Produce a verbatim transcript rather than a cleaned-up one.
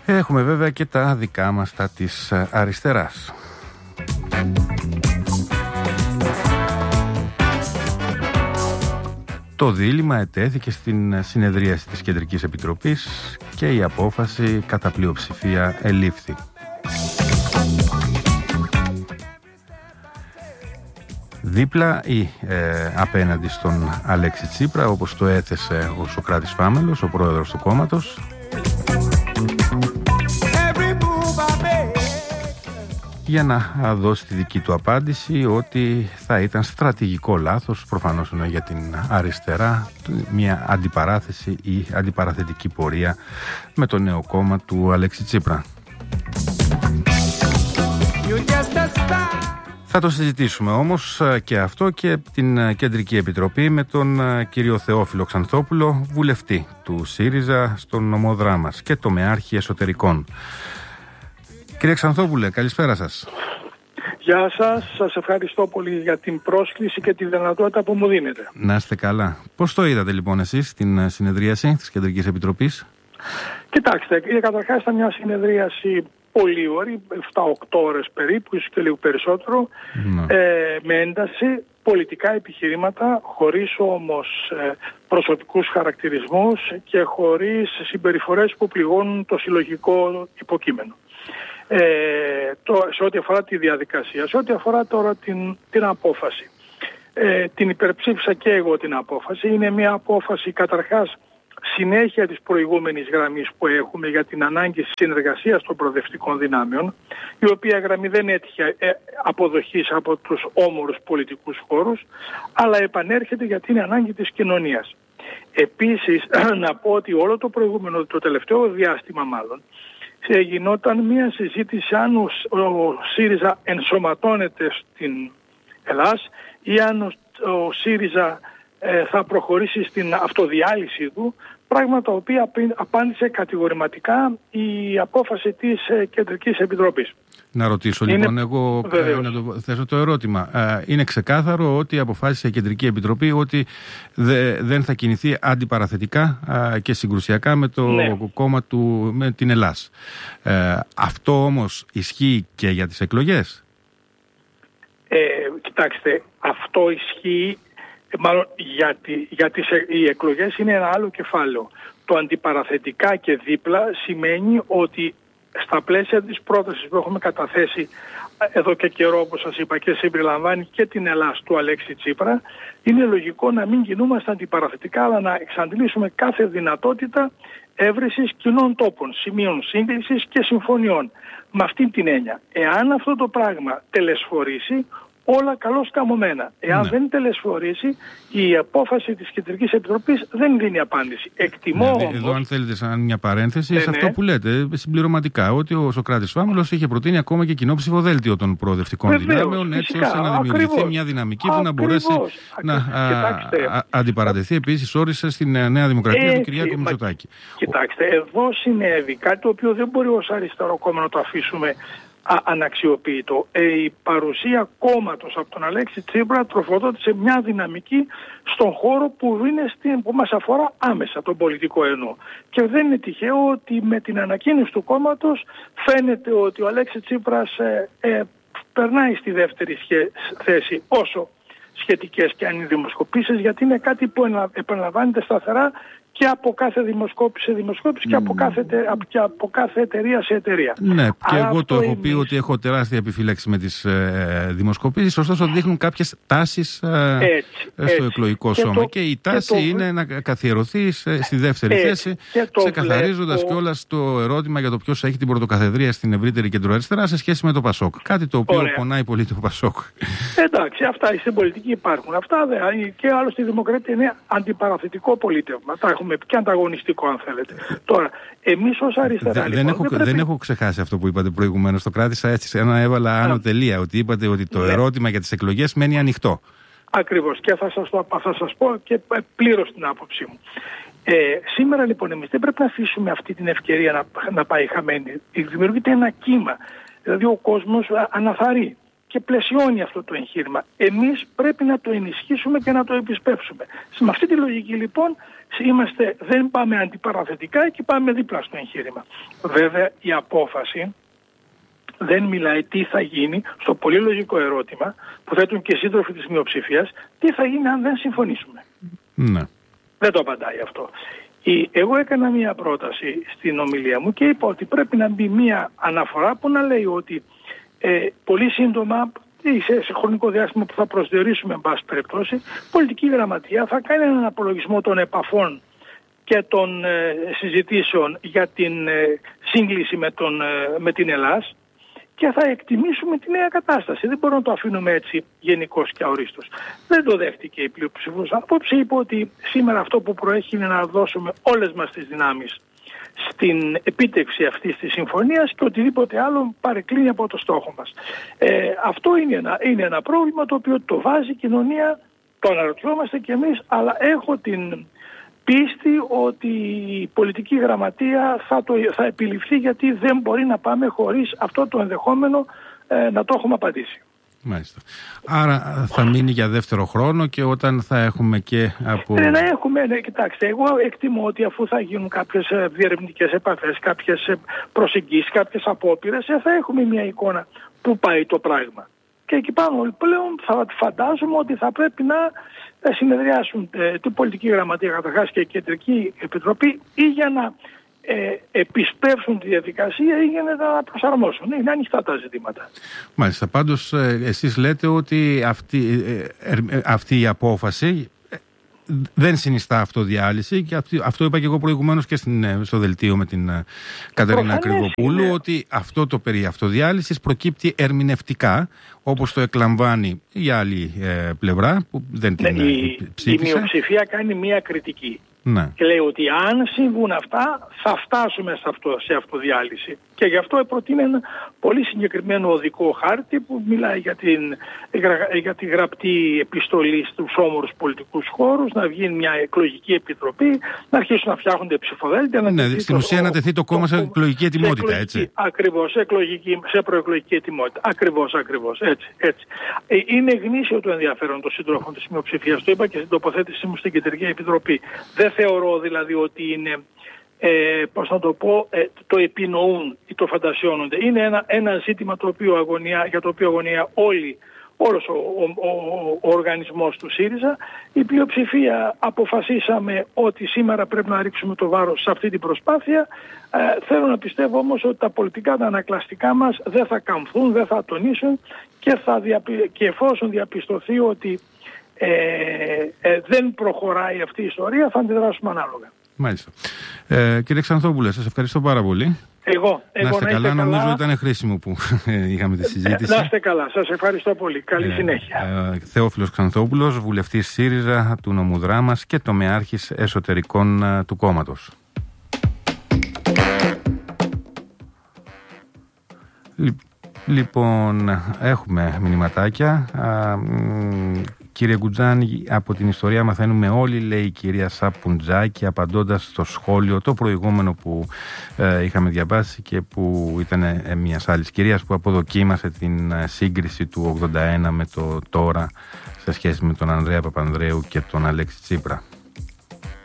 Έχουμε βέβαια και τα δικά μας, τα της αριστεράς. Το δίλημμα ετέθηκε στην συνεδρίαση της Κεντρικής Επιτροπής και η απόφαση κατά πλειοψηφία ελήφθη. Δίπλα ή ε, απέναντι στον Αλέξη Τσίπρα, όπως το έθεσε ο Σωκράτης Φάμελος, ο πρόεδρος του κόμματος, για να δώσει τη δική του απάντηση ότι θα ήταν στρατηγικό λάθος, προφανώς εννοεί για την αριστερά, μια αντιπαράθεση ή αντιπαραθετική πορεία με το νέο κόμμα του Αλέξη Τσίπρα. Θα το συζητήσουμε όμως και αυτό και την Κεντρική Επιτροπή με τον κύριο Θεόφιλο Ξανθόπουλο, βουλευτή του ΣΥΡΙΖΑ στον νομό Δράμας και τομεάρχη εσωτερικών. Κύριε Ξανθόπουλε, καλησπέρα σας. Γεια σας, σας ευχαριστώ πολύ για την πρόσκληση και τη δυνατότητα που μου δίνετε. Να είστε καλά. Πώς το είδατε λοιπόν εσείς την συνεδρίαση της Κεντρικής Επιτροπής? Κοιτάξτε, καταρχάς ήταν μια συνεδρίαση πολύ ωραία, εφτά οκτώ ώρες περίπου, ίσως και λίγο περισσότερο, ε, με ένταση, πολιτικά επιχειρήματα, χωρίς όμως ε, προσωπικούς χαρακτηρισμούς και χωρίς συμπεριφορές που πληγώνουν το συλλογικό υποκείμενο. Ε, το, σε ό,τι αφορά τη διαδικασία, σε ό,τι αφορά τώρα την, την απόφαση. Ε, την υπερψήφισα και εγώ την απόφαση. Είναι μια απόφαση καταρχάς συνέχεια της προηγούμενης γραμμής που έχουμε για την ανάγκη συνεργασίας των προοδευτικών δυνάμεων, η οποία γραμμή δεν έτυχε ε, αποδοχής από τους όμορους πολιτικούς χώρους, αλλά επανέρχεται γιατί είναι ανάγκη της κοινωνίας. Επίσης, να πω ότι όλο το προηγούμενο, το τελευταίο διάστημα μάλλον, γινόταν μια συζήτηση αν ο, ο ΣΥΡΙΖΑ ενσωματώνεται στην Ελλάς ή αν ο, ο ΣΥΡΙΖΑ ε, θα προχωρήσει στην αυτοδιάλυση του, πράγμα το οποίο απάντησε κατηγορηματικά η απόφαση της ε, Κεντρικής Επιτροπής. Να ρωτήσω είναι... λοιπόν εγώ ε, να το θέσω το ερώτημα. Ε, είναι ξεκάθαρο ότι αποφάσισε η Κεντρική Επιτροπή ότι δε, δεν θα κινηθεί αντιπαραθετικά ε, και συγκρουσιακά με το ναι. κόμμα του, με την Ελλάς. Ε, αυτό όμως ισχύει και για τις εκλογές? Ε, κοιτάξτε, αυτό ισχύει, μάλλον γιατί, γιατί οι εκλογές είναι ένα άλλο κεφάλαιο. Το αντιπαραθετικά και δίπλα σημαίνει ότι στα πλαίσια της πρότασης που έχουμε καταθέσει εδώ και καιρό, όπως σας είπα, και συμπεριλαμβάνει και την Ελλάς του Αλέξη Τσίπρα, είναι λογικό να μην κινούμαστε αντιπαραθετικά, αλλά να εξαντλήσουμε κάθε δυνατότητα έβρεσης κοινών τόπων, σημείων σύγκλησης και συμφωνιών. Με αυτή την έννοια, εάν αυτό το πράγμα τελεσφορήσει, όλα καλώς καμωμένα. Εάν ναι. δεν τελεσφορήσει, η απόφαση της Κεντρικής Επιτροπής δεν δίνει απάντηση. Εκτιμώ ναι, όμως... Εδώ αν θέλετε σαν μια παρένθεση, ναι, σε αυτό ναι. που λέτε συμπληρωματικά, ότι ο Σωκράτης Φάμελος είχε προτείνει ακόμα και κοινό ψηφοδέλτιο των προοδευτικών Βεβαίως, δυνάμεων, έτσι φυσικά, ώστε να δημιουργηθεί ακριβώς, μια δυναμική ακριβώς, που να μπορέσει ακριβώς. να α, α, αντιπαρατεθεί επίσης όρισε στην Νέα Δημοκρατία του Κυριάκου Μητσοτάκη. Κοιτάξτε, εδώ συνέβη κάτι το οποίο δεν μπορεί ως αριστερό κόμμα να το αφήσουμε αναξιοποιητό. Ε, η παρουσία κόμματος από τον Αλέξη Τσίπρα τροφοδότησε μια δυναμική στον χώρο που, είναι στην, που μας αφορά άμεσα, τον πολιτικό εννοώ. Και δεν είναι τυχαίο ότι με την ανακοίνωση του κόμματος φαίνεται ότι ο Αλέξη Τσίπρας ε, ε, περνάει στη δεύτερη σχέ, θέση όσο σχετικές και αν είναι δημοσκοπήσεις, γιατί είναι κάτι που επαναλαμβάνεται σταθερά και από κάθε δημοσκόπηση σε δημοσκόπηση mm. και, από κάθε, και από κάθε εταιρεία σε εταιρεία. Ναι, και αλλά εγώ το έχω εμείς... πει ότι έχω τεράστια επιφύλαξη με τις ε, δημοσκοπήσεις, ωστόσο δείχνουν κάποιες τάσεις ε, έτσι, στο έτσι. εκλογικό και σώμα. Το, και η τάση και το... είναι να καθιερωθεί σε, στη δεύτερη έτσι. θέση, ξεκαθαρίζοντας βλέπω... κιόλας το ερώτημα για το ποιος έχει την πρωτοκαθεδρία στην ευρύτερη κεντροαριστερά σε σχέση με το Πασόκ. Κάτι το οποίο Ωραία. πονάει πολύ το Πασόκ. Εντάξει, αυτά στην πολιτική υπάρχουν. Αυτά δε, και άλλωστε η Δημοκρατία είναι αντιπαραθετικό πολίτευμα. Τα έχουμε και ανταγωνιστικό, αν θέλετε. Τώρα, εμείς ως αριστερά. Δε, λοιπόν, δεν, έχω, δεν, πρέπει... δεν έχω ξεχάσει αυτό που είπατε προηγουμένως. Το κράτησα έτσι, σε ένα έβαλα άνω τελεία. Ότι είπατε ότι το ναι. ερώτημα για τις εκλογές μένει ανοιχτό. Ακριβώς. Και θα σας, το, θα σας πω και πλήρως την άποψή μου. Ε, σήμερα λοιπόν εμείς δεν πρέπει να αφήσουμε αυτή την ευκαιρία να, να πάει χαμένη. Δημιουργείται ένα κύμα. Δηλαδή ο κόσμος αναθαρεί. και πλαισιώνει αυτό το εγχείρημα. Εμείς πρέπει να το ενισχύσουμε και να το επισπεύσουμε. Με αυτή τη λογική λοιπόν είμαστε, δεν πάμε αντιπαραθετικά και πάμε δίπλα στο εγχείρημα. Βέβαια η απόφαση δεν μιλάει τι θα γίνει στο πολύ λογικό ερώτημα που θέτουν και οι σύντροφοι της μειοψηφίας, τι θα γίνει αν δεν συμφωνήσουμε. Ναι. Δεν το απαντάει αυτό. Εγώ έκανα μία πρόταση στην ομιλία μου και είπα ότι πρέπει να μπει μία αναφορά που να λέει ότι ε, πολύ σύντομα, σε, σε χρονικό διάστημα που θα προσδιορίσουμε εν πάση περιπτώσει, η πολιτική γραμματεία θα κάνει έναν απολογισμό των επαφών και των ε, συζητήσεων για την ε, σύγκληση με, τον, ε, με την Ελλάδα και θα εκτιμήσουμε τη νέα κατάσταση. Δεν μπορούμε να το αφήνουμε έτσι γενικώς και αορίστως. Δεν το δέχτηκε η πλειοψηφία. Απόψε είπε ότι σήμερα αυτό που προέχει είναι να δώσουμε όλες μας τις δυνάμεις στην επίτευξη αυτής της συμφωνίας και οτιδήποτε άλλο παρεκκλίνει από το στόχο μας. Ε, αυτό είναι ένα, είναι ένα πρόβλημα το οποίο το βάζει η κοινωνία, το αναρωτιόμαστε κι εμείς, αλλά έχω την πίστη ότι η πολιτική γραμματεία θα, το, θα επιληφθεί, γιατί δεν μπορεί να πάμε χωρίς αυτό το ενδεχόμενο ε, να το έχουμε απαντήσει. Μάλιστα. Άρα θα μείνει για δεύτερο χρόνο και όταν θα έχουμε και από... Ναι, να έχουμε, ναι, κοιτάξτε, εγώ εκτιμώ ότι αφού θα γίνουν κάποιες διερευνητικές επαφές, κάποιες προσεγγίσεις, κάποιες απόπειρες, θα έχουμε μια εικόνα που πάει το πράγμα. Και εκεί πάνω πλέον θα φαντάζομαι ότι θα πρέπει να συνεδριάσουν ε, την πολιτική γραμματεία καταρχάς και η κεντρική επιτροπή ή για να ε, επισπεύσουν τη διαδικασία ή για να τα προσαρμόσουν. Είναι ανοιχτά τα ζητήματα. Μάλιστα. Πάντως ε, εσείς λέτε ότι αυτή, ε, ε, αυτή η απόφαση δεν συνιστά αυτοδιάλυση και αυτή, αυτό είπα και εγώ προηγουμένως και στην, στο δελτίο με την uh, Κατερίνα Κρυβοπούλου, είναι... ότι αυτό το περί αυτοδιάλυσης προκύπτει ερμηνευτικά, όπως το εκλαμβάνει η άλλη ε, πλευρά που δεν την ναι, η, ψήφισε. Η μειοψηφία κάνει μία κριτική. Ναι. Και λέει ότι αν συμβούν αυτά θα φτάσουμε σε, αυτό, σε αυτοδιάλυση. Και γι' αυτό προτείνει ένα πολύ συγκεκριμένο οδικό χάρτη που μιλάει για, την, για τη γραπτή επιστολή στους όμορους πολιτικούς χώρους, να βγει μια εκλογική επιτροπή, να αρχίσουν να φτιάχνονται ψηφοδέλτια. Ναι, στην το, ουσία να τεθεί το κόμμα σε εκλογική ετοιμότητα, σε έτσι. Ακριβώς, σε, εκλογική, σε προεκλογική ετοιμότητα. Ακριβώς, ακριβώς, έτσι, έτσι. Ε, είναι γνήσιο το ενδιαφέρον των συντρόφων της μειοψηφίας. Το είπα και στην τοποθέτησή μου στην Κεντρική Επιτροπή. Δεν θεωρώ δηλαδή ότι είναι, ε, πώς να το πω, ε, το επινοούν ή το φαντασιώνονται. Είναι ένα, ένα ζήτημα το οποίο αγωνιά, για το οποίο αγωνία όλοι, όλος ο, ο, ο, ο οργανισμός του ΣΥΡΙΖΑ. Η πλειοψηφία αποφασίσαμε ότι σήμερα πρέπει να ρίξουμε το βάρος σε αυτή την προσπάθεια. Ε, θέλω να πιστεύω όμως ότι τα πολιτικά τα ανακλαστικά μας δεν θα καμφθούν, δεν θα τονίσουν και, θα διαπι... και εφόσον διαπιστωθεί ότι Ε, ε, δεν προχωράει αυτή η ιστορία, θα αντιδράσουμε ανάλογα. Μάλιστα. Ε, κύριε Ξανθόπουλε, σας ευχαριστώ πάρα πολύ. Εγώ, εγώ να είστε να καλά, καλά. Νομίζω ήταν χρήσιμο που είχαμε τη συζήτηση. Να είστε καλά, σας ευχαριστώ πολύ. Καλή ε, συνέχεια. Ε, Θεόφιλος Ξανθόπουλος, βουλευτής ΣΥΡΙΖΑ του νομού Δράμας και τομεάρχης εσωτερικών ε, του κόμματος. Λοιπόν, έχουμε μηνυματάκια. Α, μ, κύριε Γκουτζάνη, από την ιστορία μαθαίνουμε όλοι, λέει η κυρία Σαπουτζάκη, απαντώντας στο σχόλιο το προηγούμενο που ε, είχαμε διαβάσει και που ήταν ε, μιας άλλης κυρίας που αποδοκίμασε την ε, σύγκριση του ογδόντα ένα με το τώρα σε σχέση με τον Ανδρέα Παπανδρέου και τον Αλέξη Τσίπρα.